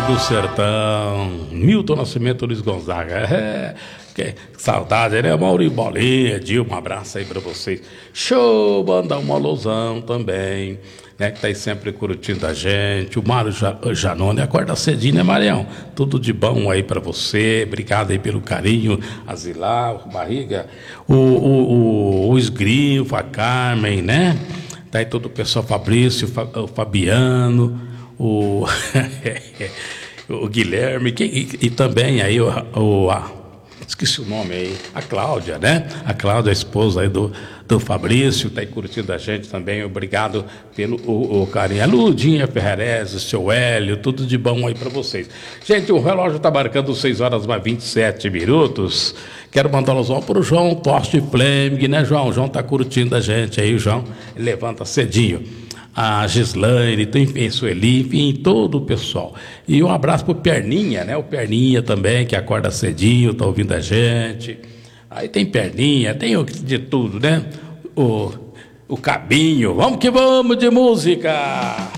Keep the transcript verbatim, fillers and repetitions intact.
do sertão, Milton Nascimento, Luiz Gonzaga. É, que saudade, né? Mauri Bolinha, Dilma, um abraço aí pra vocês. Show, mandar um alôzão também, né? Que tá aí sempre curtindo a gente. O Mário Janone, acorda cedinho, né, Marião? Tudo de bom aí pra você. Obrigado aí pelo carinho. Azilar, o Barriga, o, o, o, o Esgrifo, a Carmen, né? Tá aí todo o pessoal, Fabrício, o Fabiano, o, o Guilherme, que, e, e também aí o, o a, esqueci o nome aí, a Cláudia, né? A Cláudia, a esposa aí do, do Fabrício, tá aí curtindo a gente também. Obrigado pelo o, o carinho. A Ludinha Ferrarese, o seu Hélio, tudo de bom aí para vocês. Gente, o relógio tá marcando seis horas mais vinte e sete minutos. Quero mandar um alusão pro João Toste Fleming, né, João? O João tá curtindo a gente aí, o João levanta cedinho. A Gislaine, enfim, Sueli, enfim, todo o pessoal. E um abraço pro Perninha, né? O Perninha também, que acorda cedinho, tá ouvindo a gente. Aí tem Perninha, tem de tudo, né? O, o Cabinho. Vamos que vamos de música!